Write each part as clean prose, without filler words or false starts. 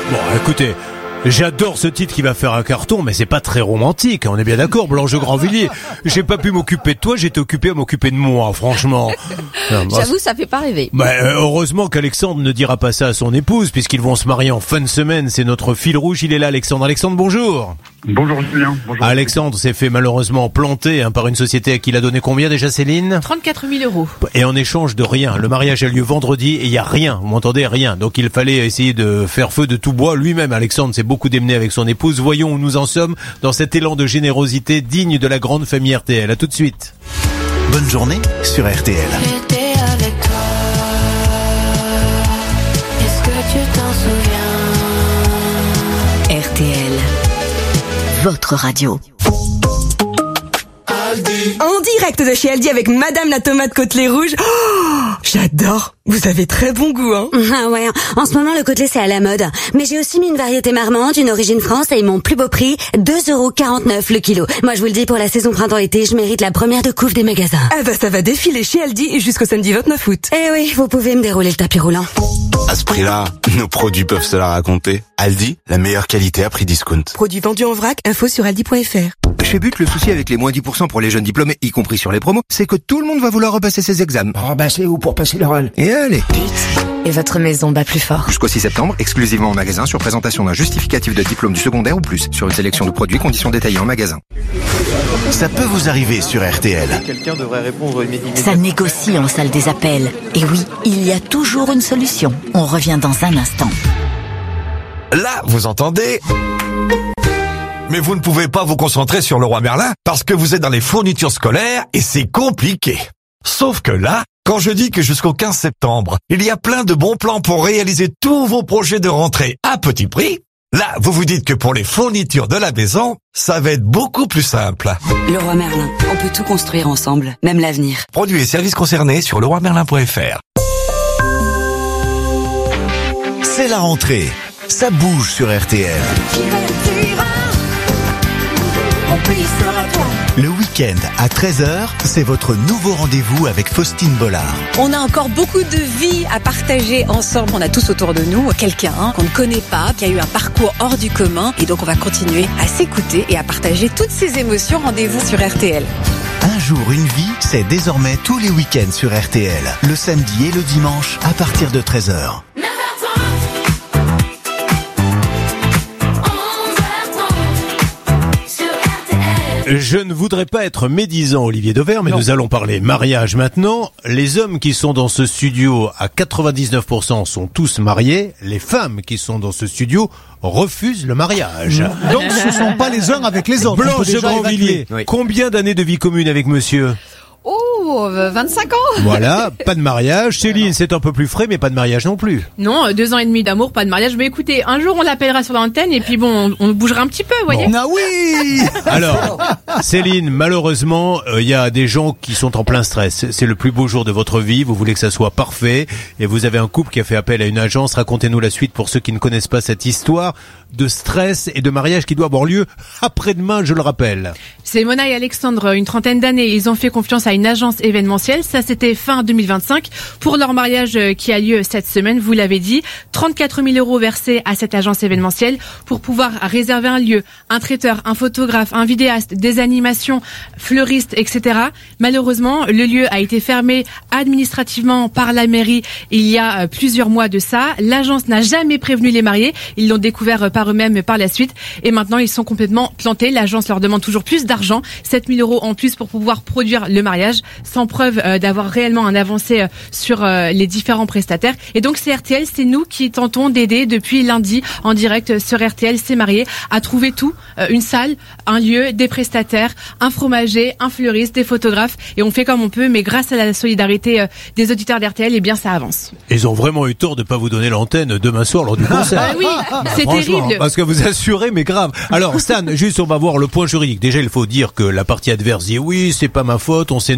Bon, écoutez, j'adore ce titre qui va faire un carton, mais c'est pas très romantique, on est bien d'accord, Blanche de Grandvilliers. J'ai pas pu m'occuper de toi, j'étais occupé à m'occuper de moi, franchement. J'avoue, ça fait pas rêver. Heureusement qu'Alexandre ne dira pas ça à son épouse, puisqu'ils vont se marier en fin de semaine, c'est notre fil rouge, il est là, Alexandre. Alexandre, bonjour. Bonjour Julien. Bonjour. Alexandre s'est fait malheureusement planter par une société à qui il a donné combien déjà, Céline ? 34 000 €. Et en échange de rien. Le mariage a lieu vendredi et il y a rien, vous m'entendez, rien. Donc il fallait essayer de faire feu de tout bois. Lui-même, Alexandre, s'est beaucoup démené avec son épouse. Voyons où nous en sommes dans cet élan de générosité digne de la grande famille RTL. À tout de suite. Bonne journée sur RTL. J'étais avec toi. Est-ce que tu t'en souviens? RTL, votre radio. En direct de chez Aldi avec Madame la tomate côtelée rouge. Oh, j'adore. Vous avez très bon goût, hein. Ah ouais, en ce moment le côtelé c'est à la mode. Mais j'ai aussi mis une variété marmande, une origine France et mon plus beau prix, 2,49 € le kilo. Moi je vous le dis, pour la saison printemps-été, je mérite la première de couve des magasins. Ah bah ça va défiler chez Aldi jusqu'au samedi 29 août. Eh oui, vous pouvez me dérouler le tapis roulant. À ce prix-là, nos produits peuvent se la raconter. Aldi, la meilleure qualité à prix discount. Produits vendus en vrac, info sur aldi.fr. Chez But, le souci avec les moins 10% pour les jeunes diplômés, y compris sur les promos, c'est que tout le monde va vouloir repasser ses examens. Oh bah c'est où pour passer l'oral? Et allez. Et votre maison bat plus fort. Jusqu'au 6 septembre, exclusivement en magasin, sur présentation d'un justificatif de diplôme du secondaire ou plus, sur une sélection de produits, conditions détaillées en magasin. Ça peut vous arriver sur RTL. Quelqu'un devrait répondre immédiatement. Ça négocie en salle des appels. Et oui, il y a toujours une solution. On revient dans un instant. Là, vous entendez ? Mais vous ne pouvez pas vous concentrer sur Leroy Merlin parce que vous êtes dans les fournitures scolaires et c'est compliqué. Sauf que là, quand je dis que jusqu'au 15 septembre, il y a plein de bons plans pour réaliser tous vos projets de rentrée à petit prix, là, vous vous dites que pour les fournitures de la maison, ça va être beaucoup plus simple. Leroy Merlin, on peut tout construire ensemble, même l'avenir. Produits et services concernés sur leroymerlin.fr. C'est la rentrée. Ça bouge sur RTL. Le week-end à 13h, c'est votre nouveau rendez-vous avec Faustine Bollard. On a encore beaucoup de vie à partager ensemble. On a tous autour de nous quelqu'un qu'on ne connaît pas, qui a eu un parcours hors du commun. Et donc on va continuer à s'écouter et à partager toutes ces émotions. Rendez-vous sur RTL. Un jour, une vie, c'est désormais tous les week-ends sur RTL. Le samedi et le dimanche à partir de 13h. Je ne voudrais pas être médisant, Olivier Dauvert, mais nous allons parler mariage maintenant. Les hommes qui sont dans ce studio à 99% sont tous mariés. Les femmes qui sont dans ce studio refusent le mariage. Donc ce ne sont pas les uns avec les autres. Blanche de Grandvilliers, combien d'années de vie commune avec monsieur ? Oh, 25 ans. Voilà, pas de mariage. Céline, c'est un peu plus frais, mais pas de mariage non plus. Non, 2 ans et demi d'amour, pas de mariage. Mais écoutez, un jour on l'appellera sur l'antenne et puis bon, on bougera un petit peu, vous voyez. Ah oui. Alors, Céline, malheureusement, il y a des gens qui sont en plein stress. C'est le plus beau jour de votre vie, vous voulez que ça soit parfait, et vous avez un couple qui a fait appel à une agence. Racontez-nous la suite pour ceux qui ne connaissent pas cette histoire de stress et de mariage qui doit avoir lieu après-demain, je le rappelle. C'est Mona et Alexandre, une trentaine d'années. Ils ont fait confiance à une agence événementielle. Ça, c'était fin 2025. Pour leur mariage qui a lieu cette semaine, vous l'avez dit, 34 000 € versés à cette agence événementielle pour pouvoir réserver un lieu, un traiteur, un photographe, un vidéaste, des animations, fleuristes, etc. Malheureusement, le lieu a été fermé administrativement par la mairie il y a plusieurs mois de ça. L'agence n'a jamais prévenu les mariés. Ils l'ont découvert par eux-mêmes par la suite. Et maintenant, ils sont complètement plantés. L'agence leur demande toujours plus d'argent, 7 000 € en plus pour pouvoir produire le mariage, sans preuve d'avoir réellement un avancé sur les différents prestataires. Et donc c'est RTL, c'est nous qui tentons d'aider depuis lundi en direct sur RTL, c'est marié, à trouver tout, une salle, un lieu, des prestataires, un fromager, un fleuriste, des photographes, et on fait comme on peut, mais grâce à la solidarité des auditeurs d'RTL, eh bien ça avance. Ils ont vraiment eu tort de pas vous donner l'antenne demain soir lors du concert. Oui, c'est terrible. Parce que vous assurez, mais grave. Alors Stan, juste on va voir le point juridique. Déjà, il faut dire que la partie adverse dit oui, c'est pas ma faute, on s'est nous-mêmes fait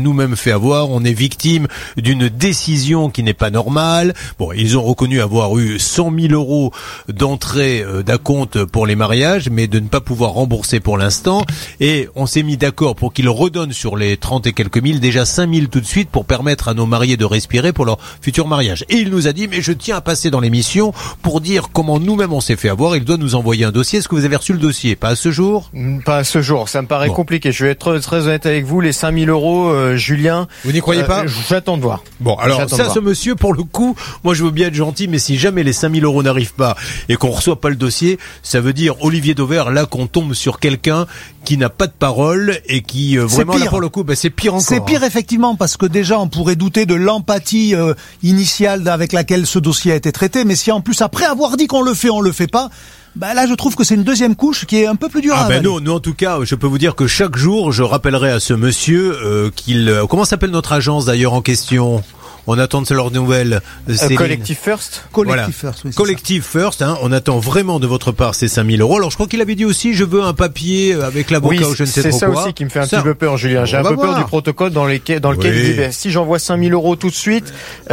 fait avoir, on est victime d'une décision qui n'est pas normale. Bon, ils ont reconnu avoir eu 100 000 euros d'entrée d'acompte pour les mariages, mais de ne pas pouvoir rembourser pour l'instant. Et on s'est mis d'accord pour qu'ils redonnent sur les 30 et quelques mille, déjà 5 000 tout de suite pour permettre à nos mariés de respirer pour leur futur mariage. Et il nous a dit, mais je tiens à passer dans l'émission pour dire comment nous-mêmes on s'est fait avoir. Il doit nous envoyer un dossier. Est-ce que vous avez reçu le dossier? Pas à ce jour? Pas à ce jour. Ça me paraît compliqué. Je vais être très honnête avec vous. Les 5 000 euros, Julien. Vous n'y croyez pas? J'attends de voir. Bon, alors ça, ce monsieur, pour le coup, moi je veux bien être gentil, mais si jamais les 5 000 euros n'arrivent pas et qu'on reçoit pas le dossier, ça veut dire, Olivier Dauvert, là qu'on tombe sur quelqu'un qui n'a pas de parole et qui vraiment là pour le coup, c'est pire encore. C'est pire effectivement, parce que déjà on pourrait douter de l'empathie initiale avec laquelle ce dossier a été traité, mais si en plus après avoir dit qu'on le fait pas, là je trouve que c'est une deuxième couche qui est un peu plus dure à avaler. Nous en tout cas, je peux vous dire que chaque jour je rappellerai à ce monsieur comment s'appelle notre agence d'ailleurs en question? On attend de leurs nouvelles. Collective First. Collective First. On attend vraiment de votre part ces 5 000 euros. Alors je crois qu'il avait dit aussi, je veux un papier avec l'avocat ou je ne sais trop quoi. C'est ça aussi qui me fait un petit peu peur, Julien. J'ai un peu peur du protocole dans lequel il dit, si j'envoie 5 000 euros tout de suite,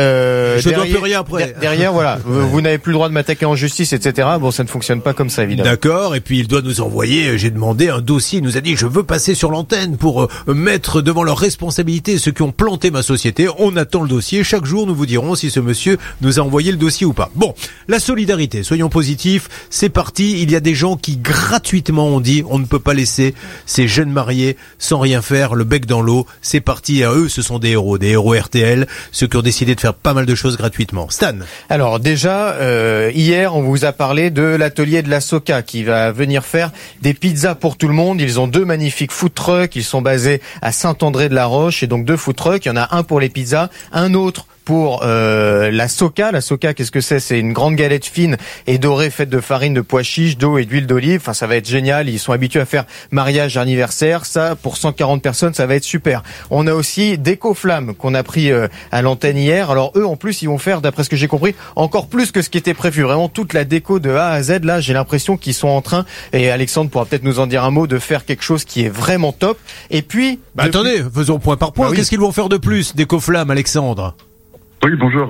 je dois plus rien après. Derrière, voilà, vous n'avez plus le droit de m'attaquer en justice, etc. Bon, ça ne fonctionne pas comme ça, évidemment. D'accord. Et puis il doit nous envoyer. J'ai demandé un dossier. Il nous a dit, je veux passer sur l'antenne pour mettre devant leurs responsabilités ceux qui ont planté ma société. On attend le dossier. Chaque jour, nous vous dirons si ce monsieur nous a envoyé le dossier ou pas. Bon, la solidarité, soyons positifs, c'est parti. Il y a des gens qui gratuitement ont dit, on ne peut pas laisser ces jeunes mariés sans rien faire, le bec dans l'eau. C'est parti, à eux, ce sont des héros RTL, ceux qui ont décidé de faire pas mal de choses gratuitement. Stan. Alors déjà, hier, on vous a parlé de l'atelier de la Soca qui va venir faire des pizzas pour tout le monde. Ils ont 2 magnifiques food trucks, ils sont basés à Saint-André-de-la-Roche et donc 2 food trucks. Il y en a un pour les pizzas, un autre pour la Soca. La Soca, qu'est-ce que c'est? C'est une grande galette fine et dorée faite de farine de pois chiches, d'eau et d'huile d'olive. Enfin, ça va être génial. Ils sont habitués à faire mariage, anniversaire. Ça, pour 140 personnes, ça va être super. On a aussi Déco-Flamme qu'on a pris à l'antenne hier. Alors eux, en plus, ils vont faire, d'après ce que j'ai compris, encore plus que ce qui était prévu. Vraiment toute la déco de A à Z. Là, j'ai l'impression qu'ils sont en train, et Alexandre pourra peut-être nous en dire un mot, de faire quelque chose qui est vraiment top. Et puis... attendez, faisons point par point. Qu'est-ce qu'ils vont faire de plus, Déco-Flamme, Alexandre? Oui, bonjour.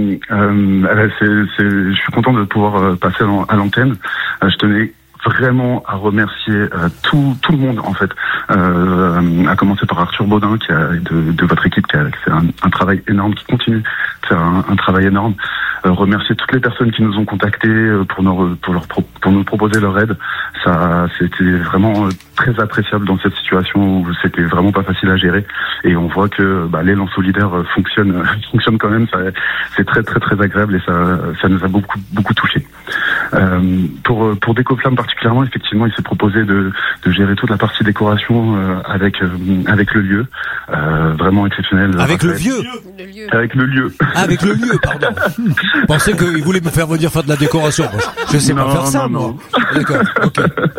Je suis content de pouvoir passer à l'antenne. Je tenais vraiment à remercier tout le monde en fait, à commencer par Arthur Baudin de votre équipe qui a fait un travail énorme, qui continue de faire un travail énorme. Remercier toutes les personnes qui nous ont contactés pour nous proposer leur aide. Ça, c'était vraiment très appréciable dans cette situation où c'était vraiment pas facile à gérer. Et on voit que l'élan solidaire fonctionne quand même. C'est très très très agréable et ça nous a beaucoup touché. Pour Déco-Flamme particulièrement, effectivement, il s'est proposé de gérer toute la partie décoration avec le lieu, vraiment exceptionnel. Avec le vieux. Avec le lieu. Avec le lieu, pardon. Je pensais qu'il voulait me faire venir faire de la décoration. Je sais pas faire ça, moi. D'accord, ok.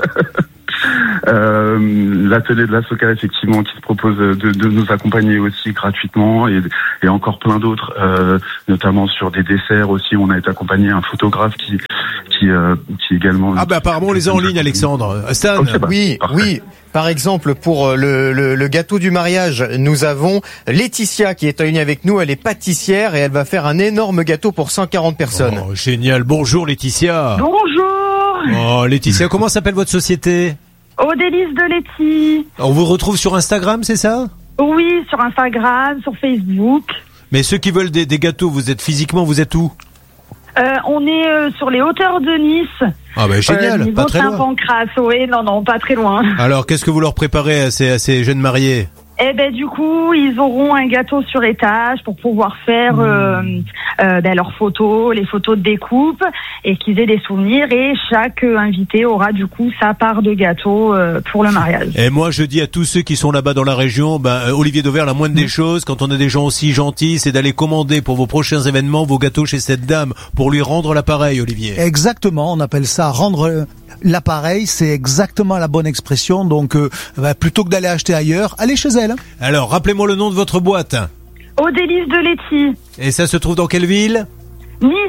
L'atelier de la Soca, effectivement, qui se propose de nous accompagner aussi gratuitement et encore plein d'autres, notamment sur des desserts aussi. On a été accompagné un photographe qui également... apparemment on les a en ligne, Alexandre. Stan. Okay, oui. Par exemple, pour le gâteau du mariage, nous avons Laetitia qui est en ligne avec nous. Elle est pâtissière et elle va faire un énorme gâteau pour 140 personnes. Oh, génial. Bonjour Laetitia. Bonjour. Oh Laetitia, comment s'appelle votre société? Aux délices de Letty. On vous retrouve sur Instagram, c'est ça? Oui, sur Instagram, sur Facebook. Mais ceux qui veulent des gâteaux, vous êtes où? On est sur les hauteurs de Nice. Ah génial, pas très loin. Saint-Pancras, oui, non, pas très loin. Alors, qu'est-ce que vous leur préparez à ces jeunes mariés? Du coup, ils auront un gâteau sur étage pour pouvoir faire leurs photos, les photos de découpe, et qu'ils aient des souvenirs. Et chaque invité aura du coup sa part de gâteau pour le mariage. Et moi, je dis à tous ceux qui sont là-bas dans la région, Olivier Dauvert, la moindre des choses, quand on a des gens aussi gentils, c'est d'aller commander pour vos prochains événements vos gâteaux chez cette dame pour lui rendre l'appareil, Olivier. Exactement, on appelle ça rendre l'appareil, c'est exactement la bonne expression. Donc, plutôt que d'aller acheter ailleurs, allez chez elle. Alors, rappelez-moi le nom de votre boîte. Aux délices de Letty. Et ça se trouve dans quelle ville? Nice.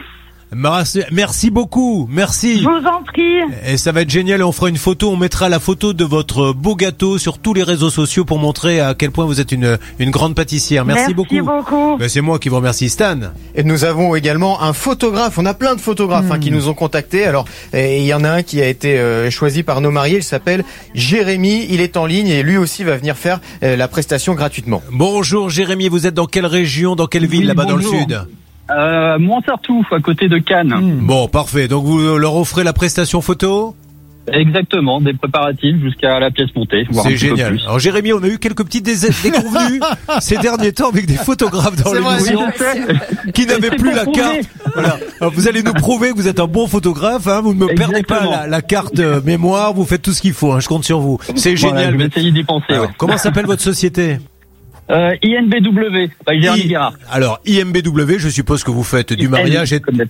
Merci beaucoup, merci. Je vous en prie. Et ça va être génial, on fera une photo, on mettra la photo de votre beau gâteau sur tous les réseaux sociaux pour montrer à quel point vous êtes une grande pâtissière. Merci beaucoup. Ben, c'est moi qui vous remercie, Stan. Et nous avons également un photographe, on a plein de photographes qui nous ont contactés. Alors, il y en a un qui a été choisi par nos mariés, il s'appelle Jérémy, il est en ligne et lui aussi va venir faire la prestation gratuitement. Bonjour Jérémy, vous êtes dans quelle région, dans quelle ville là-bas dans le sud ? Montsartou, à côté de Cannes. Bon, parfait. Donc vous leur offrez la prestation photo ? Exactement, des préparatifs jusqu'à la pièce montée. C'est génial. Alors Jérémy, on a eu quelques petites déconvenues ces derniers temps avec des photographes dans l'émission qui n'avaient plus la carte. Voilà. Alors, vous allez nous prouver que vous êtes un bon photographe. Hein. Vous ne me perdez pas la carte mémoire. Vous faites tout ce qu'il faut. Hein. Je compte sur vous. C'est génial. Je vais essayer d'y penser. Alors, comment s'appelle votre société ? INBW, by Jérémy Guérard. Alors, INBW, je suppose que vous faites du mariage.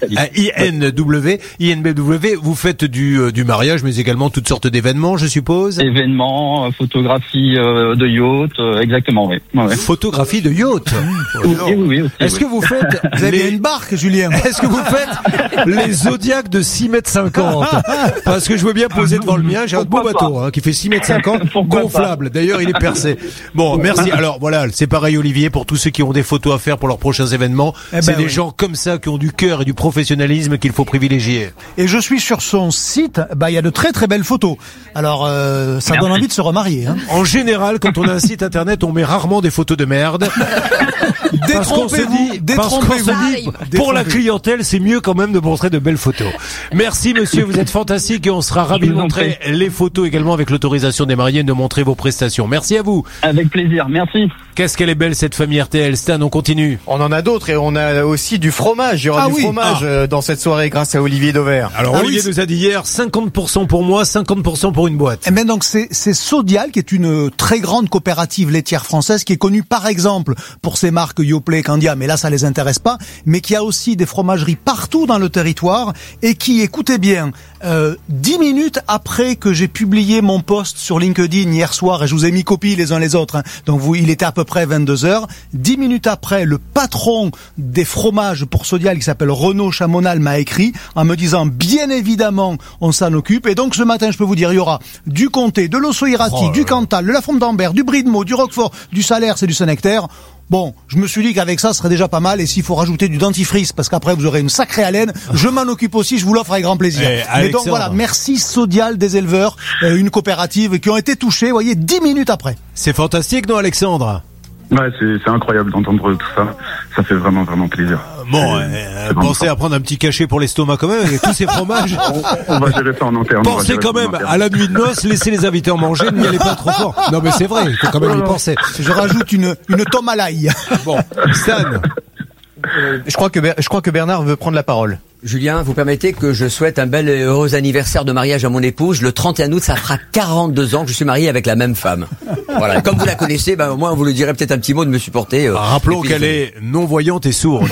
INBW, vous faites du mariage, mais également toutes sortes d'événements, je suppose. Événements, photographie de yacht, exactement, oui. Ouais. Photographie de yacht. Oui, aussi, Est-ce que vous faites vous avez une barque, Julien? Est-ce que vous faites les Zodiacs de 6,50 m? Parce que je veux bien poser devant le mien, j'ai un beau bateau qui fait 6,50 m, gonflable. D'ailleurs, il est percé. Bon, merci. Alors, voilà. C'est pareil, Olivier, pour tous ceux qui ont des photos à faire pour leurs prochains événements. C'est des gens comme ça qui ont du cœur et du professionnalisme qu'il faut privilégier. Et je suis sur son site, il y a de très très belles photos. Alors, ça donne envie de se remarier. Hein. En général, quand on a un site internet, on met rarement des photos de merde. Parce qu'on se dit, pour la clientèle, c'est mieux quand même de montrer de belles photos. Merci monsieur, vous êtes fantastique et on sera ravis de montrer les photos également avec l'autorisation des mariés de montrer vos prestations. Merci à vous. Avec plaisir, merci. Qu'est-ce qu'elle est belle cette famille RTL. Stan, on continue. On en a d'autres et on a aussi du fromage. Il y aura du fromage dans cette soirée grâce à Olivier Dauvert. Alors Olivier nous a dit hier 50% pour moi, 50% pour une boîte. Et ben donc c'est Sodial qui est une très grande coopérative laitière française qui est connue par exemple pour ses marques Yoplait, Candia, mais là ça les intéresse pas, mais qui a aussi des fromageries partout dans le territoire et qui, écoutez bien, 10 minutes après que j'ai publié mon post sur LinkedIn hier soir, et je vous ai mis copie les uns les autres, donc il était à peu près 22h, 10 minutes après, le patron des fromages pour Sodial qui s'appelle Renaud Chamonal m'a écrit en me disant bien évidemment on s'en occupe, et donc ce matin je peux vous dire il y aura du comté, de l'osso irati, du Cantal, de la Fronde d'Ambert, du Brie de Meaux, du Roquefort, du Salers et du Saint-Nectaire. Bon, je me suis dit qu'avec ça, ce serait déjà pas mal. Et s'il faut rajouter du dentifrice, parce qu'après vous aurez une sacrée haleine, je m'en occupe aussi, je vous l'offre avec grand plaisir. Mais donc voilà, merci Sodial des éleveurs, une coopérative qui ont été touchés, vous voyez, 10 minutes après. C'est fantastique, non Alexandre? Ouais, c'est incroyable d'entendre tout ça. Ça fait vraiment, vraiment plaisir. Bon, pensez à prendre un petit cachet pour l'estomac quand même, avec tous ces fromages. On va gérer ça en interne. Pensez quand même à la nuit de noces, laissez les invités en manger, n'y allez pas trop fort. Non mais c'est vrai, il faut quand même y penser. Je rajoute une tome à l'ail. Bon, Stan. Je crois que Bernard veut prendre la parole. Julien, vous permettez que je souhaite un bel et heureux anniversaire de mariage à mon épouse. Le 31 août, ça fera 42 ans que je suis marié avec la même femme. Voilà. Comme vous la connaissez, au moins vous lui direz peut-être un petit mot de me supporter. Rappelons qu'elle est non-voyante et sourde.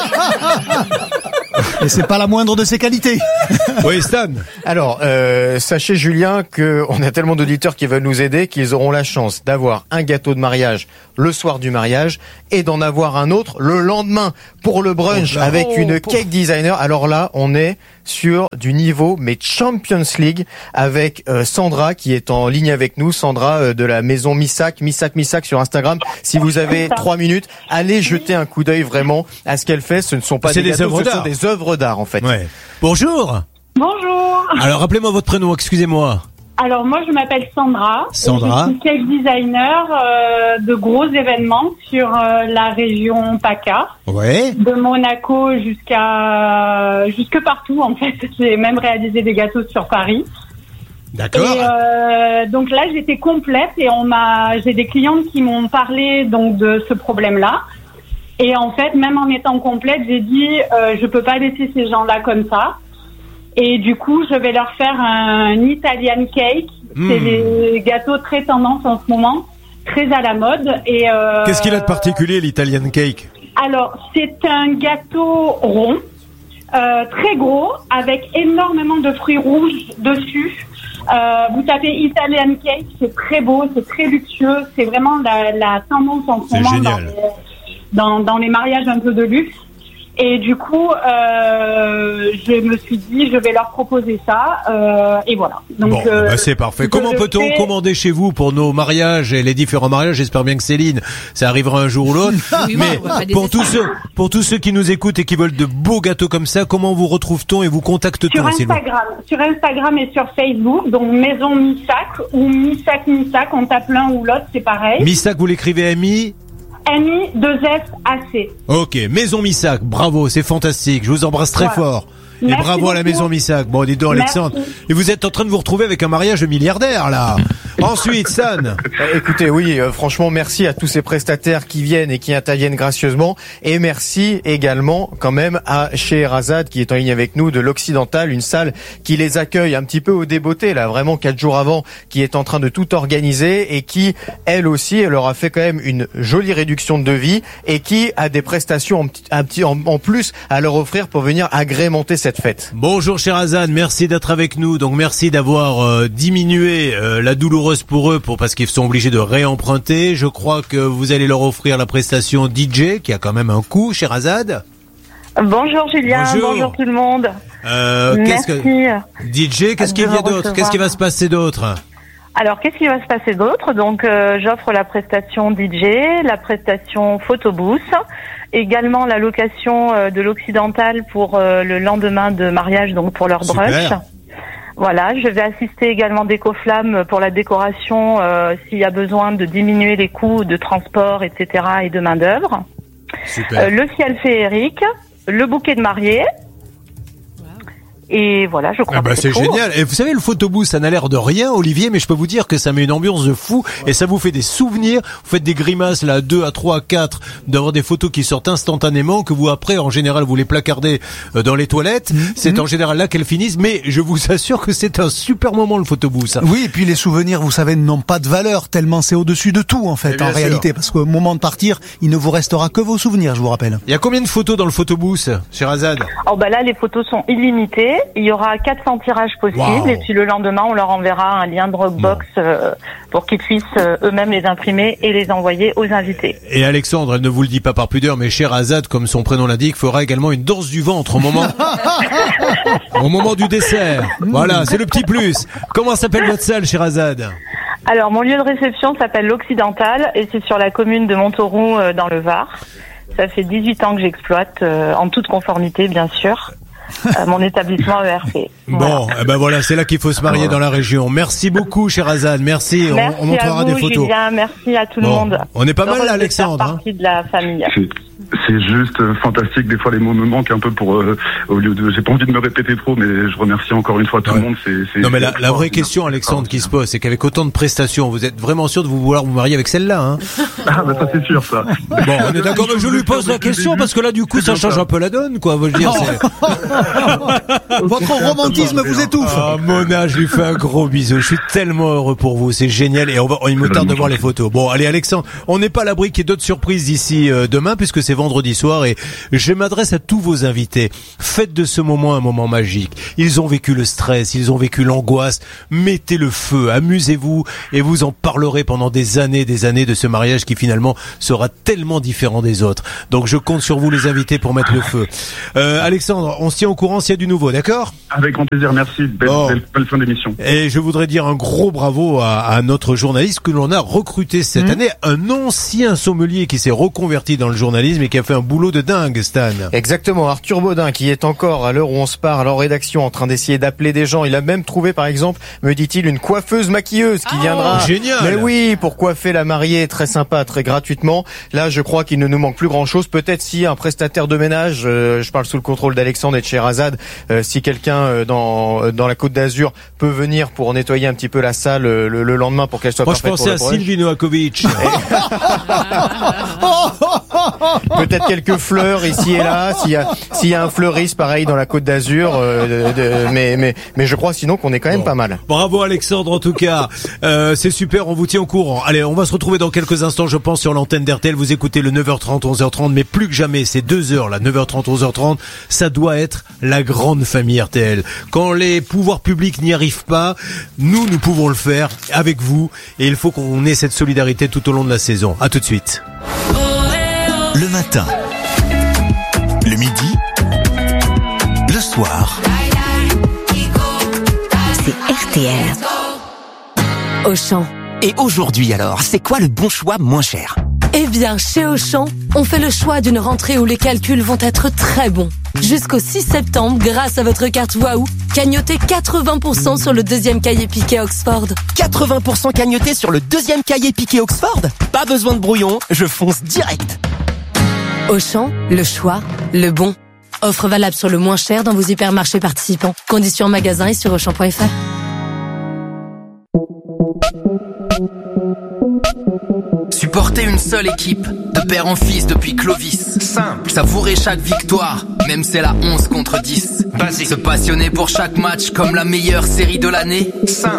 Et c'est pas la moindre de ses qualités. Oui, Stan. Alors, sachez Julien que on a tellement d'auditeurs qui veulent nous aider qu'ils auront la chance d'avoir un gâteau de mariage le soir du mariage et d'en avoir un autre le lendemain pour le brunch avec une cake designer. Alors là, on est sur du niveau mais Champions League avec Sandra qui est en ligne avec nous. Sandra de la maison Missac sur Instagram. Si vous avez 3 minutes, allez jeter un coup d'œil vraiment à ce qu'elle fait. Ce ne sont pas des gâteaux, ce sont des œuvres d'art en fait. Ouais. Bonjour. Bonjour. Alors rappelez-moi votre prénom, excusez-moi. Alors moi je m'appelle Sandra. Sandra. Je suis cake designer de gros événements sur la région PACA. Ouais. De Monaco jusque partout en fait. J'ai même réalisé des gâteaux sur Paris. D'accord. Et donc là j'étais complète et j'ai des clientes qui m'ont parlé donc de ce problème-là. Et en fait, même en étant complète, j'ai dit je peux pas laisser ces gens-là comme ça. Et du coup, je vais leur faire un Italian cake. C'est des gâteaux très tendance en ce moment, très à la mode. Et qu'est-ce qu'il a de particulier l'Italian cake? Alors, c'est un gâteau rond, très gros, avec énormément de fruits rouges dessus. Vous tapez Italian cake, c'est très beau, c'est très luxueux. C'est vraiment la tendance en ce moment dans les mariages un peu de luxe. Et du coup, je me suis dit, je vais leur proposer ça, et voilà. Donc, bon, c'est parfait. Comment peut-on commander chez vous pour nos mariages et les différents mariages? J'espère bien que Céline, ça arrivera un jour ou l'autre. Oui, mais pour tous ceux qui nous écoutent et qui veulent de beaux gâteaux comme ça, comment vous retrouve-t-on et vous contacte-t-on? Sur Instagram et sur Facebook, donc Maison Missac ou Missac, on tape l'un ou l'autre, c'est pareil. Missac, vous l'écrivez MI2SAC. Ok, Maison Missac, bravo, c'est fantastique, je vous embrasse très fort. Et merci bravo beaucoup à la Maison Missac. Bon, dis donc, Alexandre. Merci. Et vous êtes en train de vous retrouver avec un mariage de milliardaire, là. Ensuite, San. Écoutez, oui, franchement, merci à tous ces prestataires qui viennent et qui interviennent gracieusement. Et merci également, quand même, à Scheherazade, qui est en ligne avec nous, de l'Occidental, une salle qui les accueille un petit peu au débeauté, là, vraiment 4 jours avant, qui est en train de tout organiser et qui, elle aussi, elle leur a fait quand même une jolie réduction de devis et qui a des prestations en plus à leur offrir pour venir agrémenter cette fête. Bonjour Scheherazade, merci d'être avec nous. Donc merci d'avoir diminué la douloureuse pour eux parce qu'ils sont obligés de réemprunter. Je crois que vous allez leur offrir la prestation DJ qui a quand même un coût, Scheherazade. Bonjour Julien, bonjour tout le monde. Merci. DJ, qu'est-ce qu'il y a d'autre? Qu'est-ce qui va se passer d'autre? Alors, qu'est-ce qui va se passer d'autre? Donc, j'offre la prestation DJ, la prestation photobooth, également la location de l'Occidental pour le lendemain de mariage, donc pour leur brunch. Super. Voilà, je vais assister également d'Ecoflamme pour la décoration s'il y a besoin de diminuer les coûts de transport, etc. et de main-d'œuvre. Le ciel féerique, le bouquet de mariée. Et voilà, je crois que c'est génial. Et vous savez, le photobooth, ça n'a l'air de rien, Olivier, mais je peux vous dire que ça met une ambiance de fou et ça vous fait des souvenirs. Vous faites des grimaces, là, à 2, à 3, à 4, d'avoir des photos qui sortent instantanément, que vous, après, en général, vous les placardez dans les toilettes. C'est en général là qu'elles finissent, mais je vous assure que c'est un super moment, le photobooth. Oui, et puis les souvenirs, vous savez, n'ont pas de valeur, tellement c'est au-dessus de tout, en fait, en réalité, parce qu'au moment de partir, il ne vous restera que vos souvenirs, je vous rappelle. Il y a combien de photos dans le photobooth, Scheherazade? Oh, bah là, les photos sont illimitées. Il y aura 400 tirages possibles et puis le lendemain on leur enverra un lien Dropbox pour qu'ils puissent eux-mêmes les imprimer et les envoyer aux invités. Et Alexandre, elle ne vous le dit pas par pudeur, mais Scheherazade, comme son prénom l'indique, fera également une danse du ventre au moment du dessert. Voilà, c'est le petit plus. Comment s'appelle votre salle, Scheherazade? Alors mon lieu de réception s'appelle l'Occidental et c'est sur la commune de Montauroux dans le Var. Ça fait 18 ans que j'exploite en toute conformité bien sûr. Mon établissement ERP. Bon, voilà, c'est là qu'il faut se marier dans la région. Merci beaucoup, Scheherazade. Merci. On montrera des photos. Julien, merci à tout le monde. On est pas mal là, Alexandre. Partie de la famille. C'est juste fantastique. Des fois, les mots me manquent un peu au lieu de. J'ai pas envie de me répéter trop, mais je remercie encore une fois tout le monde. Non, mais la vraie question, Alexandre, qui se pose, c'est qu'avec autant de prestations, vous êtes vraiment sûr de vouloir vous marier avec celle-là, hein? Ah, ça c'est sûr, ça. Bon, on est d'accord, mais je lui pose la question parce que là, du coup, ça change un peu la donne, quoi. Je veux dire, votre romantisme vous étouffe. Ah, Mona, je lui fais un gros bisou. Je suis tellement heureux pour vous. C'est génial. Et il me tarde de voir les photos. Bon, allez, Alexandre. On n'est pas à l'abri qu'il y ait d'autres surprises d'ici demain puisque c'est vendredi soir et je m'adresse à tous vos invités. Faites de ce moment un moment magique. Ils ont vécu le stress, ils ont vécu l'angoisse. Mettez le feu, amusez-vous et vous en parlerez pendant des années de ce mariage qui finalement sera tellement différent des autres. Donc je compte sur vous les invités pour mettre le feu. Alexandre, on se tient au courant s'il y a du nouveau, d'accord? Avec grand plaisir, merci. Belle fin d'émission. Et je voudrais dire un gros bravo à notre journaliste que l'on a recruté cette année, un ancien sommelier qui s'est reconverti dans le journalisme et qui a fait un boulot de dingue, Stan. Exactement, Arthur Baudin qui est encore à l'heure où on se parle en rédaction en train d'essayer d'appeler des gens. Il a même trouvé par exemple, me dit-il, une coiffeuse maquilleuse qui viendra. Génial. Mais oui, pour coiffer la mariée très sympa, très gratuitement. Là, je crois qu'il ne nous manque plus grand-chose. Peut-être si un prestataire de ménage, je parle sous le contrôle d'Alexandre et de Scheherazade, si quelqu'un dans la Côte d'Azur peut venir pour nettoyer un petit peu la salle le lendemain pour qu'elle soit parfaite pour le brunch. Moi, je pensais à Sylvie Novakovic. Peut-être quelques fleurs ici et là, s'il y a un fleuriste pareil dans la Côte d'Azur, mais je crois sinon qu'on est quand même pas mal. Bravo Alexandre en tout cas, c'est super, on vous tient au courant. Allez, on va se retrouver dans quelques instants, je pense, sur l'antenne d'RTL. Vous écoutez le 9h30, 11h30, mais plus que jamais, ces 2 heures là, 9h30, 11h30, ça doit être la grande famille RTL. Quand les pouvoirs publics n'y arrivent pas, nous pouvons le faire avec vous, et il faut qu'on ait cette solidarité tout au long de la saison. À tout de suite. Le matin, le midi, victoire. C'est RTL. Auchan. Et aujourd'hui alors, c'est quoi le bon choix moins cher ? Eh bien, chez Auchan, on fait le choix d'une rentrée où les calculs vont être très bons. Jusqu'au 6 septembre, grâce à votre carte Waouh, cagnotez 80% sur le deuxième cahier piqué Oxford. 80% cagnoté sur le deuxième cahier piqué Oxford ? Pas besoin de brouillon, je fonce direct. Auchan, le choix, le bon. Offre valable sur le moins cher dans vos hypermarchés participants. Conditions en magasin et sur Auchan.fr. Supporter une seule équipe, de père en fils depuis Clovis. Simple. Savourer chaque victoire, même c'est la 11 contre 10. Basique. Se passionner pour chaque match comme la meilleure série de l'année. Simple.